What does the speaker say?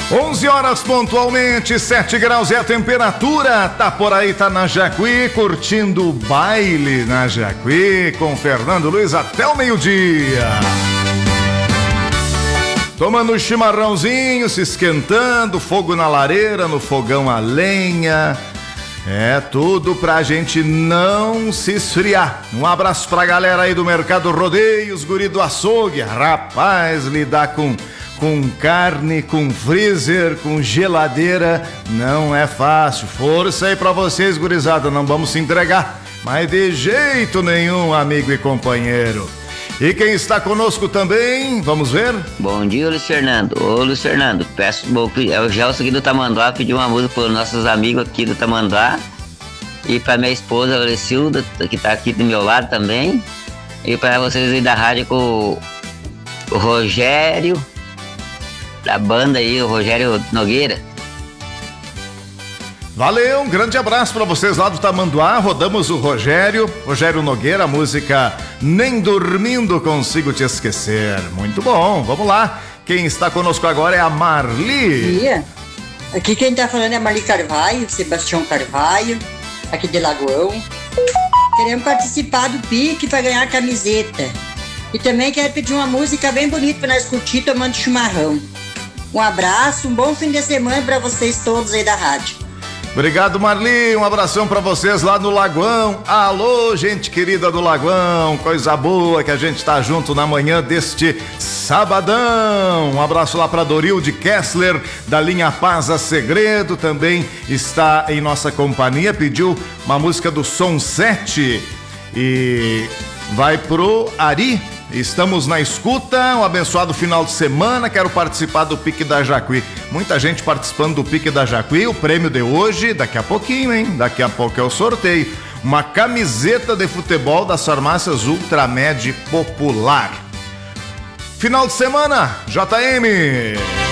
11 horas pontualmente, 7 graus é a temperatura. Tá por aí, tá na Jacuí, curtindo o baile na Jacuí com Fernando Luiz até o meio-dia. Tomando um chimarrãozinho, se esquentando, fogo na lareira, no fogão a lenha. É tudo pra gente não se esfriar. Um abraço pra galera aí do Mercado Rodeio, os guri do açougue. Rapaz, lidar com carne, com freezer, com geladeira, não é fácil. Força aí pra vocês, gurizada, não vamos se entregar, mas de jeito nenhum, amigo e companheiro. E quem está conosco também, vamos ver? Bom dia, Luiz Fernando. Ô, Luiz Fernando, é o Gelson aqui do Tamanduá, pediu uma música para os nossos amigos aqui do Tamanduá e para minha esposa, a Aurecilda, que está aqui do meu lado também, e para vocês aí da rádio com o Rogério, da banda aí, o Rogério Nogueira. Valeu, um grande abraço para vocês lá do Tamanduá. Rodamos o Rogério Nogueira, a música Nem Dormindo Consigo Te Esquecer. Muito bom, vamos lá. Quem está conosco agora é a Marli. Aqui quem está falando é a Marli Carvalho, Sebastião Carvalho, aqui de Lagoão. Queremos participar do pique para ganhar a camiseta. E também quero pedir uma música bem bonita para nós curtir tomando chimarrão. Um abraço, um bom fim de semana para vocês todos aí da rádio. Obrigado, Marli, um abração pra vocês lá no Lagoão. Alô, gente querida do Lagoão, coisa boa que a gente tá junto na manhã deste sabadão. Um abraço lá pra Dorilde Kessler, da linha Paz a Segredo, também está em nossa companhia, pediu uma música do Som 7 e vai pro Ari. Estamos na escuta, um abençoado final de semana, quero participar do Pique da Jacuí. Muita gente participando do Pique da Jacuí, o prêmio de hoje, daqui a pouquinho, hein? Daqui a pouco é o sorteio. Uma camiseta de futebol das farmácias Ultramed Popular. Final de semana, JM!